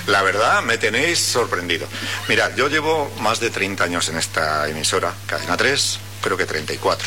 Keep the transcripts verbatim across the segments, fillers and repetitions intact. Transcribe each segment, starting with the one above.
La verdad, me tenéis sorprendido. Mirad, yo llevo más de treinta años en esta emisora, Cadena tres, creo que treinta y cuatro.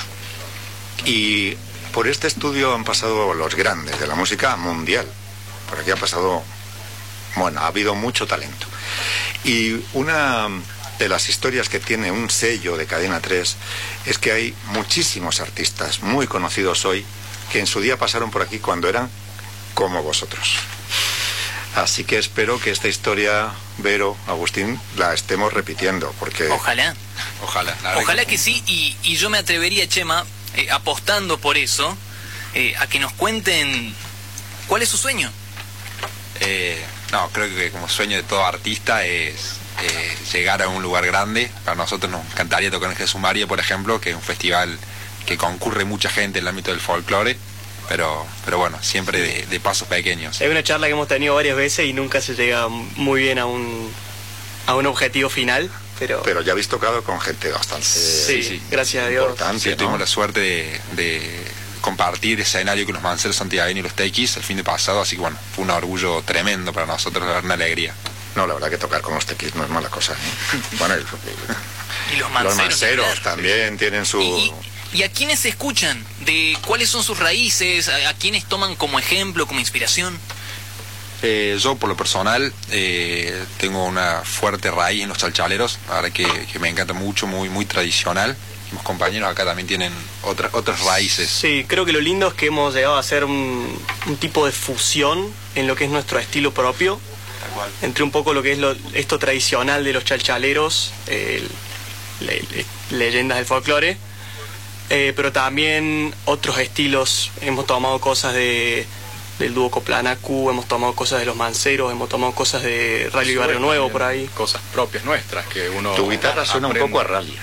Y por este estudio han pasado los grandes de la música mundial. Por aquí ha pasado... Bueno, ha habido mucho talento. Y una de las historias que tiene un sello de Cadena tres es que hay muchísimos artistas muy conocidos hoy que en su día pasaron por aquí cuando eran como vosotros. Así que espero que esta historia, Vero, Agustín, la estemos repitiendo, porque... Ojalá. Ojalá. Ojalá que sí, y, y yo me atrevería, Chema, eh, apostando por eso, eh, a que nos cuenten cuál es su sueño. Eh, no, creo que como sueño de todo artista es eh, llegar a un lugar grande. Para nosotros nos encantaría tocar en Jesús María, por ejemplo, que es un festival que concurre mucha gente en el ámbito del folclore. Pero, pero bueno, siempre de, de pasos pequeños. Es una charla que hemos tenido varias veces y nunca se llega muy bien a un, a un objetivo final, pero... Pero ya habéis tocado con gente bastante... Sí, sí, gracias a Dios. Importante, Sí, ¿no? tuvimos la suerte de, de compartir escenario con los Manceros Santiagueños y los Tequis el fin de pasado, así que bueno, fue un orgullo tremendo para nosotros, una alegría. No, la verdad que tocar con los Tequis no es mala cosa, ¿eh? Bueno, el, Y los manceros, los manceros claro. también tienen su... Y, ¿Y a quiénes se escuchan? ¿De cuáles son sus raíces? ¿A, a quiénes toman como ejemplo, como inspiración? Eh, yo, por lo personal, eh, tengo una fuerte raíz en los chalchaleros, ahora que, que me encanta mucho, muy muy tradicional. Mis compañeros acá también tienen otras otras raíces. Sí, creo que lo lindo es que hemos llegado a hacer un, un tipo de fusión en lo que es nuestro estilo propio, entre un poco lo que es lo, esto tradicional de los chalchaleros, eh, le, le, leyendas del folclore, eh, pero también otros estilos. Hemos tomado cosas de del dúo Coplanacu, hemos tomado cosas de los Manceros, hemos tomado cosas de Rally Barrio Nuevo por ahí. Cosas propias nuestras que uno... Tu guitarra suena aprende. un poco a rally,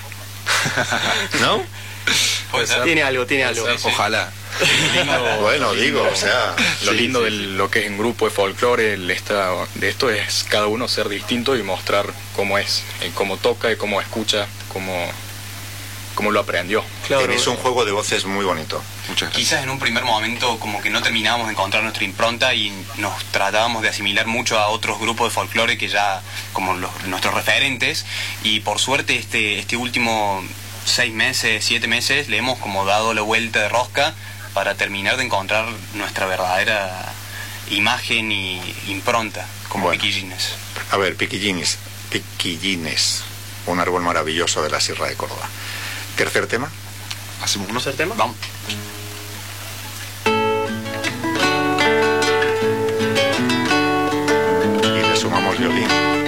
¿no? Puede ser. Tiene algo, tiene algo. Puede ser, sí. Ojalá. Lindo- Bueno, lo digo, lindo- o sea... Lo sí, lindo sí, de sí. lo que es un grupo de folclore, el esta- de esto es cada uno ser distinto y mostrar cómo es, y cómo toca y cómo escucha, cómo, cómo lo aprendió. Claro. Tenéis un juego de voces muy bonito. Muchas gracias. Quizás en un primer momento como que no terminábamos de encontrar nuestra impronta y nos tratábamos de asimilar mucho a otros grupos de folclore que ya como los, nuestros referentes, y por suerte este, este último seis meses, siete meses le hemos como dado la vuelta de rosca para terminar de encontrar nuestra verdadera imagen y impronta como Bueno. Piquillines. A ver, Piquillines, Piquillines, un árbol maravilloso de la Sierra de Córdoba. ¿Tercer tema? ¿Hacemos uno? ¿Tercer tema? Vamos. Y le sumamos violín.